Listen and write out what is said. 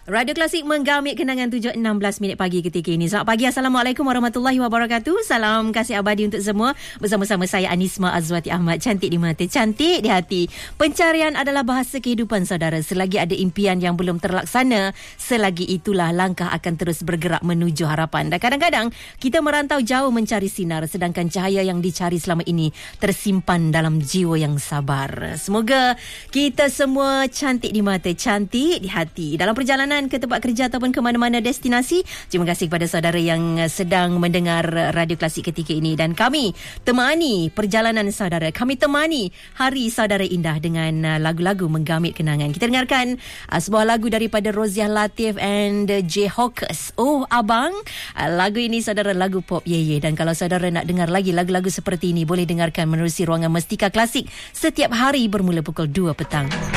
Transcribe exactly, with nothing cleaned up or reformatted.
Radio Klasik menggamit kenangan tujuh enam belas minit pagi ketika ini. Selamat pagi, Assalamualaikum warahmatullahi wabarakatuh. Salam kasih abadi untuk semua. Bersama-sama saya Anisma Azwati Ahmad. Cantik di mata, cantik di hati. Pencarian adalah bahasa kehidupan saudara. Selagi ada impian yang belum terlaksana, selagi itulah langkah akan terus bergerak menuju harapan. Dan kadang-kadang kita merantau jauh mencari sinar, sedangkan cahaya yang dicari selama ini tersimpan dalam jiwa yang sabar. Semoga kita semua cantik di mata, cantik di hati. Dalam perjalanan ke tempat kerja ataupun ke mana-mana destinasi, terima kasih kepada saudara yang sedang mendengar Radio Klasik ketika ini. Dan kami temani perjalanan saudara, kami temani hari saudara indah dengan lagu-lagu menggamit kenangan. Kita dengarkan uh, sebuah lagu daripada Roziah Latif and J Hawkers, Oh Abang. Uh, lagu ini saudara lagu pop ye ye. Dan kalau saudara nak dengar lagi lagu-lagu seperti ini, boleh dengarkan menerusi ruangan Mestika Klasik setiap hari bermula pukul dua petang.